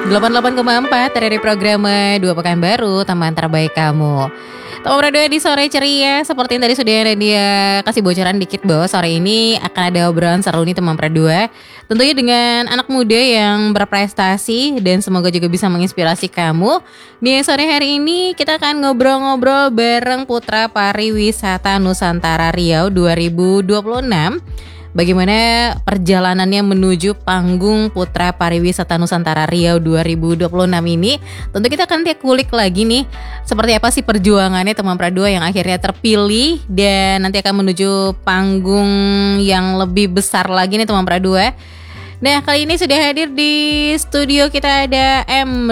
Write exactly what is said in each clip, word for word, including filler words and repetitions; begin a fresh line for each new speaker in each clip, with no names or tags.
delapan puluh delapan koma empat dari program Dua Pekan Baru, teman terbaik kamu. Teman berdua di sore ceria. Seperti yang tadi sudah dia kasih bocoran dikit bahwa sore ini akan ada obrolan seru nih teman berdua. Tentunya dengan anak muda yang berprestasi dan semoga juga bisa menginspirasi kamu. Di sore hari ini kita akan ngobrol-ngobrol bareng Putra Pariwisata Nusantara Riau dua ribu dua puluh enam. Bagaimana perjalanannya menuju panggung Putra Pariwisata Nusantara Riau dua ribu dua puluh enam ini. Tentu kita akan kulik lagi nih seperti apa sih perjuangannya teman Pradua yang akhirnya terpilih dan nanti akan menuju panggung yang lebih besar lagi nih teman Pradua. Nah, kali ini sudah hadir di studio kita ada M.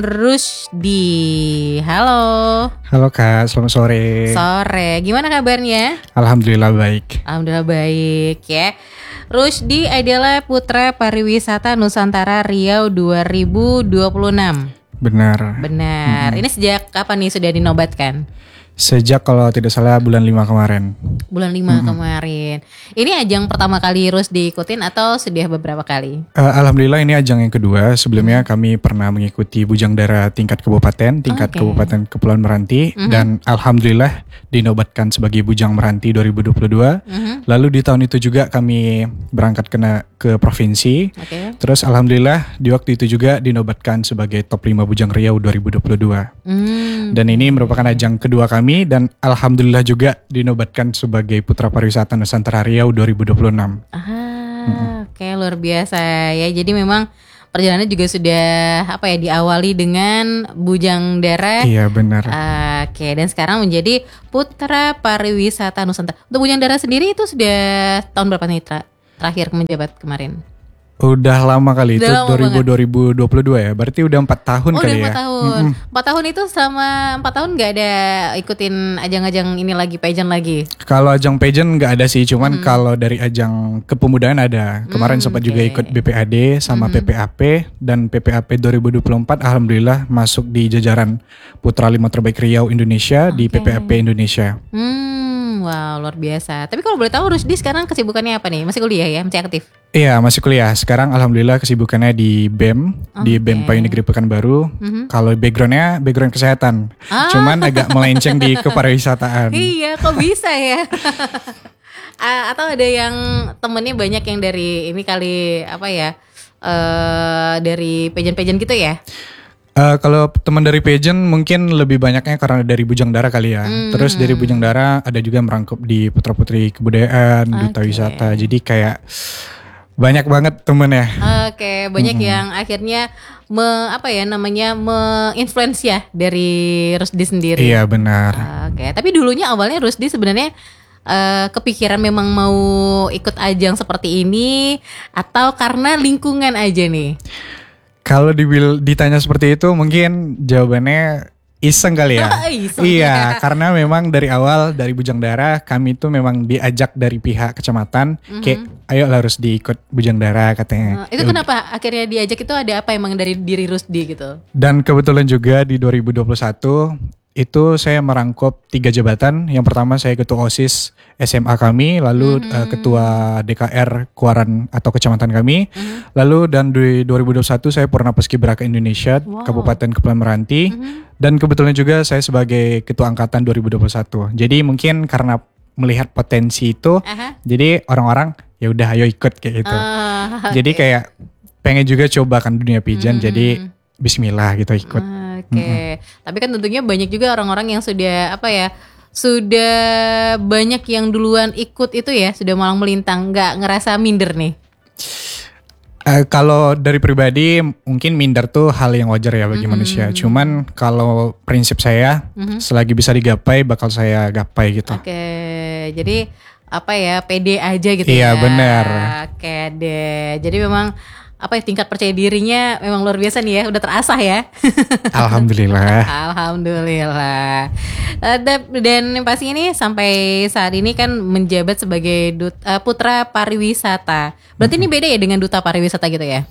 Rusdi. Halo.
Halo Kak, selamat sore.
Sore, gimana kabarnya?
Alhamdulillah baik.
Alhamdulillah baik ya. Rusdi adalah Putra Pariwisata Nusantara Riau dua ribu dua puluh enam.
Benar.
Benar. Hmm. Ini sejak kapan nih sudah dinobatkan?
Sejak kalau tidak salah bulan lima kemarin.
Bulan lima mm-hmm. kemarin. Ini ajang pertama kali Rusdi ikutin atau sudah beberapa kali?
Uh, Alhamdulillah ini ajang yang kedua. Sebelumnya mm-hmm. kami pernah mengikuti Bujang Dara tingkat kabupaten, tingkat okay. Kabupaten Kepulauan Meranti. Mm-hmm. Dan Alhamdulillah dinobatkan sebagai Bujang Meranti dua ribu dua puluh dua. Mm-hmm. Lalu di tahun itu juga kami berangkat kena ke provinsi. Okay. Terus Alhamdulillah di waktu itu juga dinobatkan sebagai top lima Bujang Riau dua ribu dua puluh dua. Mm-hmm. Dan ini merupakan ajang kedua kami. Dan Alhamdulillah juga dinobatkan sebagai Putra Pariwisata Nusantara Riau dua ribu dua puluh enam.
Ah, mm-hmm. Oke, luar biasa ya. Jadi memang perjalanannya juga sudah apa ya diawali dengan Bujang Dara.
Iya benar.
Uh, Oke, dan sekarang menjadi Putra Pariwisata Nusantara. Untuk Bujang Dara sendiri itu sudah tahun berapa nih ter- terakhir menjabat kemarin?
Udah lama kali
udah
itu
lama
dua ribu dua puluh dua ya. Berarti udah empat tahun
oh,
kali
udah empat
ya.
tahun.
Mm-hmm.
empat tahun itu sama empat tahun gak ada ikutin ajang-ajang ini lagi, pageant lagi?
Kalau ajang pageant gak ada sih, cuman mm. kalau dari ajang kepemudaan ada. Kemarin mm, sempat okay. juga ikut B P A D sama mm-hmm. P P A P. Dan P P A P dua ribu dua puluh empat Alhamdulillah masuk di jajaran Putra lima terbaik Riau Indonesia okay. di P P A P Indonesia.
Hmm, wow luar biasa. Tapi kalau boleh tahu Rusdi sekarang kesibukannya apa nih? Masih kuliah ya? Masih aktif?
Iya masih kuliah. Sekarang Alhamdulillah kesibukannya di B E M, okay. di B E M Payung Negeri Pekanbaru. Mm-hmm. Kalau backgroundnya background kesehatan, ah. cuman agak melenceng di kepariwisataan.
Iya, kok bisa ya? Atau ada yang temennya banyak yang dari ini kali apa ya? Uh, dari pageant-pageant gitu ya?
Uh, kalau teman dari pageant mungkin lebih banyaknya karena dari Bujang Dara kali ya. Hmm. Terus dari Bujang Dara ada juga merangkup di Putra Putri Kebudayaan, okay. Duta Wisata. Jadi kayak banyak banget temennya.
Oke, okay, banyak mm-hmm. yang akhirnya me, apa ya namanya me-influence ya dari Rusdi sendiri.
Iya benar.
Oke, okay. Tapi dulunya awalnya Rusdi sebenarnya uh, kepikiran memang mau ikut ajang seperti ini atau karena lingkungan aja nih?
Kalau dibil- ditanya seperti itu mungkin jawabannya iseng kali ya.
iseng
iya,
ya.
Karena memang dari awal dari Bujang Dara kami tuh memang diajak dari pihak kecamatan, mm-hmm. kayak ayo harus diikut Bujang Dara katanya.
Uh, itu kenapa akhirnya diajak itu ada apa emang dari diri Rusdi gitu?
Dan kebetulan juga di dua ribu dua puluh satu itu saya merangkup tiga jabatan. Yang pertama saya ketua OSIS S M A kami, lalu mm-hmm. uh, ketua D K R Kuaran atau kecamatan kami. Mm-hmm. Lalu dan di dua ribu dua puluh satu saya purna paskibraka Indonesia wow. Kabupaten Kepulauan Meranti. Mm-hmm. Dan kebetulan juga saya sebagai ketua angkatan dua ribu dua puluh satu. Jadi mungkin karena melihat potensi itu, uh-huh. jadi orang-orang ya udah ayo ikut kayak gitu. Uh, okay. Jadi kayak pengen juga coba kan dunia pageant. Mm-hmm. Jadi bismillah gitu ikut.
Uh. Oke, okay. mm-hmm. Tapi kan tentunya banyak juga orang-orang yang sudah apa ya, sudah banyak yang duluan ikut itu ya, sudah malang melintang, nggak ngerasa minder nih.
Uh, kalau dari pribadi mungkin minder tuh hal yang wajar ya bagi mm-hmm. manusia. Cuman kalau prinsip saya, mm-hmm. selagi bisa digapai bakal saya gapai gitu.
Oke, okay. Jadi apa ya, pede aja gitu
iya,
ya.
Iya benar.
Oke okay, deh, jadi memang apa ya, tingkat percaya dirinya memang luar biasa nih ya, udah terasah ya.
Alhamdulillah.
Alhamdulillah. Uh, dan pasti ini sampai saat ini kan menjabat sebagai dut, uh, Putra Pariwisata. Berarti mm-hmm. ini beda ya dengan Duta Pariwisata gitu ya?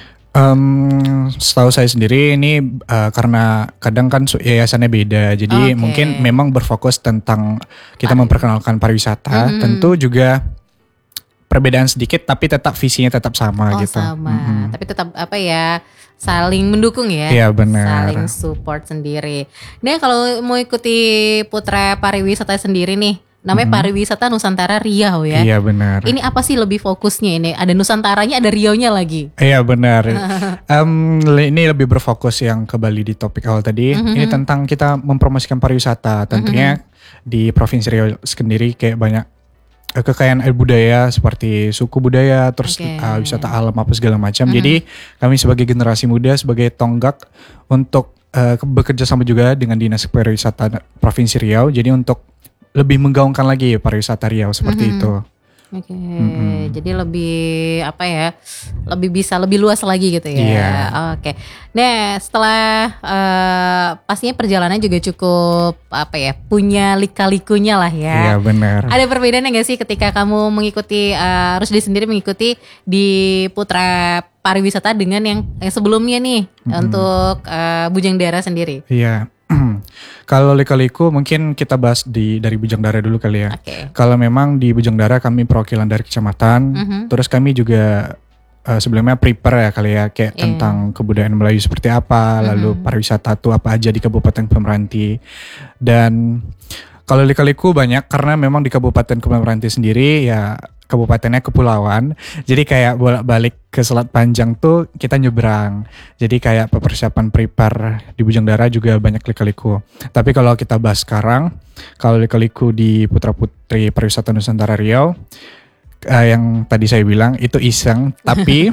Um, setahu saya sendiri ini uh, karena kadang kan yayasannya beda, jadi okay. mungkin memang berfokus tentang kita Par- memperkenalkan pariwisata. Mm-hmm. Tentu juga perbedaan sedikit tapi tetap visinya tetap sama
oh,
gitu.
Sama. Mm-hmm. Tapi tetap apa ya? saling mendukung ya.
Iya benar.
Saling support sendiri. Nah kalau mau ikuti Putra Pariwisata sendiri nih, namanya mm-hmm. Pariwisata Nusantara Riau ya.
Iya benar.
Ini apa sih lebih fokusnya ini? Ada Nusantaranya, ada Riau-nya lagi.
Iya benar. um, ini lebih berfokus yang kembali di topik awal tadi. Mm-hmm. Ini tentang kita mempromosikan pariwisata. Tentunya mm-hmm. di Provinsi Riau sendiri kayak banyak kekayaan budaya seperti suku budaya, terus okay. uh, wisata alam apa segala macam. Mm-hmm. Jadi kami sebagai generasi muda, sebagai tonggak untuk uh, bekerja sama juga dengan Dinas Pariwisata Provinsi Riau. Jadi untuk lebih menggaungkan lagi pariwisata Riau seperti mm-hmm. itu.
Oke, okay. mm-hmm. Jadi lebih apa ya? Lebih bisa lebih luas lagi gitu ya.
Yeah.
Oke. Okay. Nah, setelah uh, pastinya perjalanan juga cukup apa ya? Punya lika-likunya lah ya.
Iya yeah, benar.
Ada perbedaannya nggak sih ketika kamu mengikuti uh, Rusdi sendiri mengikuti di Putra Pariwisata dengan yang, yang sebelumnya nih mm-hmm. untuk uh, Bujang Dara sendiri?
Iya. Yeah. Kalau lika-liku mungkin kita bahas di dari Bujang Dara dulu kali ya.
Okay.
Kalau memang di Bujang Dara kami perwakilan dari kecamatan, mm-hmm. terus kami juga uh, sebelumnya prepare ya kali ya kayak yeah. tentang kebudayaan Melayu seperti apa, mm-hmm. lalu pariwisata tuh apa aja di Kabupaten Meranti. Dan kalau lika-liku banyak karena memang di Kabupaten Meranti sendiri ya kabupatennya kepulauan, jadi kayak bolak-balik ke Selat Panjang tuh kita nyebrang. Jadi kayak persiapan prepare di Bujang Dara juga banyak lika-liku. Tapi kalau kita bahas sekarang, kalau lika-liku di Putra Putri Pariwisata Nusantara Riau, uh, yang tadi saya bilang itu iseng, tapi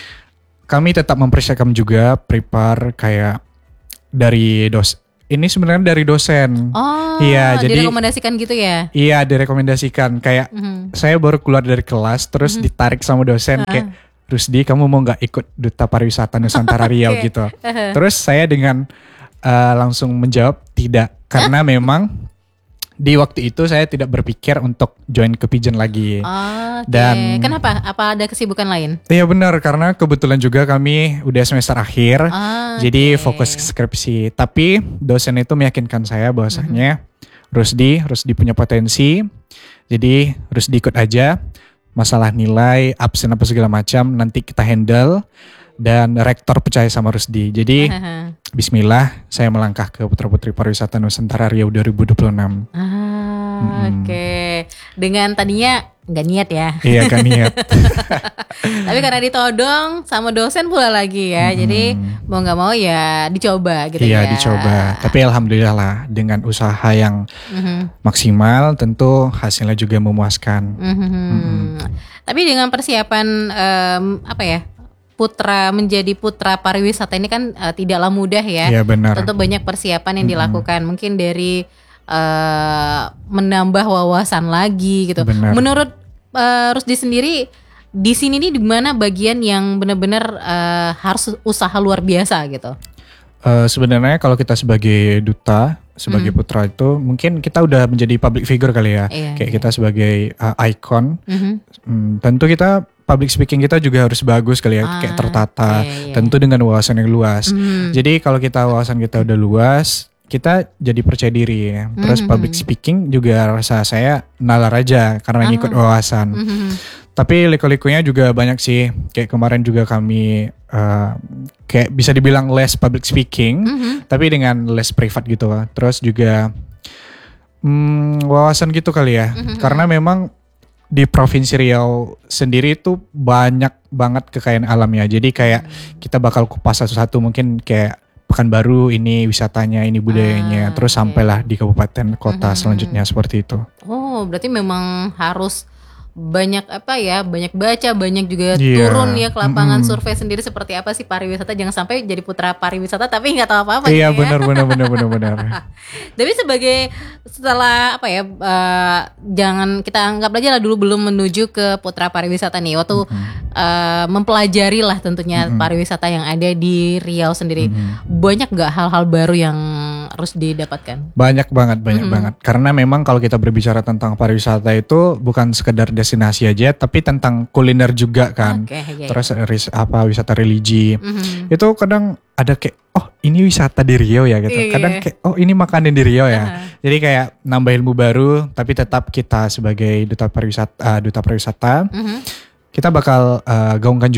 kami tetap mempersiapkan juga prepare kayak dari dos. Ini sebenarnya dari dosen.
Oh,
iya, jadi
direkomendasikan gitu ya?
Iya, direkomendasikan. Kayak mm-hmm. saya baru keluar dari kelas, terus mm-hmm. ditarik sama dosen uh-huh. kayak, Rusdi, kamu mau nggak ikut Duta Pariwisata Nusantara Riau okay. gitu? Uh-huh. Terus saya dengan uh, langsung menjawab tidak, karena memang di waktu itu saya tidak berpikir untuk join ke Pigeon lagi.
Oh, okay.
Dan
kenapa? Apa ada kesibukan lain?
Iya benar, karena kebetulan juga kami udah semester akhir,
oh,
jadi
okay.
fokus skripsi. Tapi dosen itu meyakinkan saya bahwasanya mm-hmm. Rusdi, Rusdi punya potensi. Jadi Rusdi ikut aja. Masalah nilai, absen apa segala macam nanti kita handle. Dan rektor percaya sama Rusdi. Jadi uh-huh. bismillah saya melangkah ke Putra Putri Pariwisata Nusantara Riau dua ribu dua puluh enam.
Ah, hmm. Oke. Okay. Dengan tadinya nggak niat ya?
Iya nggak niat.
Tapi karena ditodong sama dosen pula lagi ya. Hmm. Jadi mau nggak mau ya dicoba gitu
iya,
ya.
Iya dicoba. Tapi alhamdulillah lah dengan usaha yang hmm. maksimal tentu hasilnya juga memuaskan.
Hmm. Hmm. Tapi dengan persiapan um, apa ya? Putra menjadi putra pariwisata ini kan uh, tidaklah mudah ya.
Iya benar.
Tentu banyak persiapan yang dilakukan. Mm-hmm. Mungkin dari uh, menambah wawasan lagi gitu.
Benar.
Menurut uh, Rusdi sendiri di sini nih di mana bagian yang benar-benar uh, harus usaha luar biasa gitu?
Uh, sebenarnya kalau kita sebagai duta, sebagai mm. putra itu mungkin kita udah menjadi public figure kali ya.
Iya,
Kayak
iya.
kita sebagai uh, icon.
Mm-hmm.
Hmm, tentu kita public speaking kita juga harus bagus kali ya,
ah,
kayak tertata,
iya, iya.
tentu dengan wawasan yang luas.
Mm.
Jadi kalau kita wawasan kita udah luas, kita jadi percaya diri ya. Terus mm-hmm. public speaking juga rasa saya nalar aja karena ah. ngikut wawasan. Mm-hmm. Tapi liku-likunya juga banyak sih, kayak kemarin juga kami uh, kayak bisa dibilang les public speaking, mm-hmm. tapi dengan les privat gitu. Terus juga hmm, wawasan gitu kali ya, mm-hmm. karena memang di Provinsi Riau sendiri itu banyak banget kekayaan alamnya. Jadi kayak hmm. kita bakal kupas satu-satu, mungkin kayak Pekanbaru ini wisatanya, ini budayanya, ah, terus okay. sampailah di kabupaten kota hmm. selanjutnya seperti itu.
Oh, berarti memang harus banyak apa ya, banyak baca, banyak juga
yeah.
turun ya ke lapangan
mm-hmm.
survei sendiri seperti apa sih pariwisata, jangan sampai jadi putra pariwisata tapi nggak tahu apa-apa.
Iya
gitu
benar
ya.
benar benar benar benar.
Tapi sebagai setelah apa ya, uh, jangan kita anggap aja lah dulu belum menuju ke putra pariwisata nih, waktu mm-hmm. uh, mempelajari lah tentunya mm-hmm. pariwisata yang ada di Riau sendiri, mm-hmm. banyak nggak hal-hal baru yang harus didapatkan? Banyak banget, banyak
mm-hmm. banget. Karena memang kalau kita berbicara tentang pariwisata itu bukan sekedar destinasi aja, tapi tentang kuliner juga kan. Okay, yeah, terus yeah. apa wisata religi. Mm-hmm. Itu kadang ada kayak oh ini wisata di Riau ya gitu. Yeah, kadang kayak oh ini makanan di Riau ya. Uh-huh. Jadi kayak nambah ilmu baru, tapi tetap kita sebagai duta pariwisata, uh, duta pariwisata, mm-hmm. kita bakal uh, gaungkan juga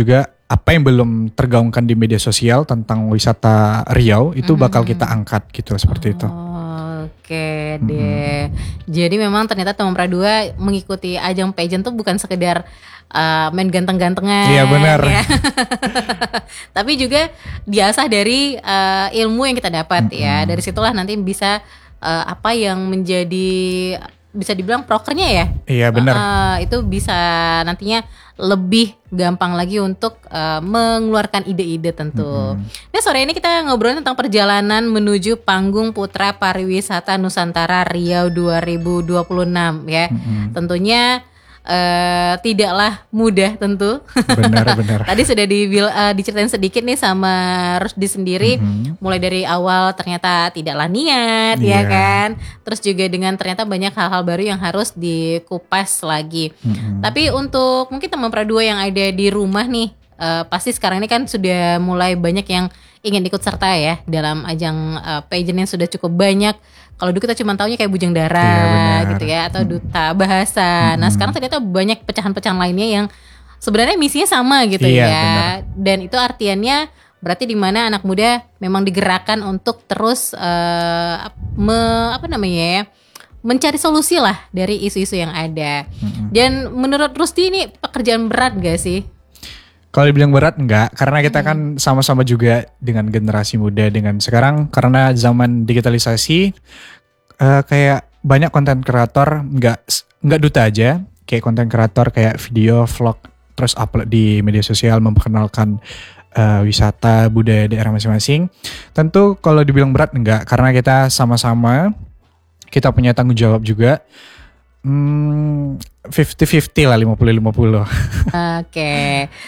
apa yang belum tergaungkan di media sosial tentang wisata Riau itu bakal kita angkat gitu seperti itu.
Oke deh. Jadi memang ternyata Teman Pradua mengikuti ajang pageant tuh bukan sekedar uh, main ganteng-gantengan.
Iya benar.
Ya. Tapi juga diasah dari uh, ilmu yang kita dapat mm-hmm. ya. Dari situlah nanti bisa uh, apa yang menjadi bisa dibilang prokernya ya.
Iya benar.
Uh, itu bisa nantinya lebih gampang lagi untuk uh, mengeluarkan ide-ide tentu. Mm-hmm. Nah sore ini kita ngobrol tentang perjalanan menuju Panggung Putra Pariwisata Nusantara Riau dua ribu dua puluh enam ya. Mm-hmm. Tentunya uh, tidaklah mudah tentu.
Benar-benar.
Tadi sudah di, uh, diceritain sedikit nih sama Rusdi sendiri. Mm-hmm. Mulai dari awal ternyata tidaklah niat yeah. ya kan. Terus juga dengan ternyata banyak hal-hal baru yang harus dikupas lagi. Mm-hmm. Tapi untuk mungkin Teman Pradua yang ada di rumah nih, uh, pasti sekarang ini kan sudah mulai banyak yang ingin ikut serta ya dalam ajang uh, pageant yang sudah cukup banyak. Kalau dulu kita cuma taunya kayak Bujang Dara iya, gitu ya, atau Duta Bahasa. Mm-hmm. Nah sekarang ternyata banyak pecahan-pecahan lainnya yang sebenarnya misinya sama gitu iya, ya. Benar. Dan itu artiannya berarti di mana anak muda memang digerakkan untuk terus uh, me, apa namanya ya, mencari solusi lah dari isu-isu yang ada. Mm-hmm. Dan menurut Rusdi ini pekerjaan berat gak sih?
Kalau dibilang berat enggak, karena kita hmm. kan sama-sama juga dengan generasi muda dengan sekarang karena zaman digitalisasi uh, kayak banyak konten kreator enggak enggak duta aja, kayak konten kreator kayak video, vlog terus upload di media sosial memperkenalkan uh, wisata budaya daerah masing-masing. Tentu kalau dibilang berat enggak, karena kita sama-sama kita punya tanggung jawab juga. Hmm, fifty fifty lah, lima puluh lima puluh.
Oke.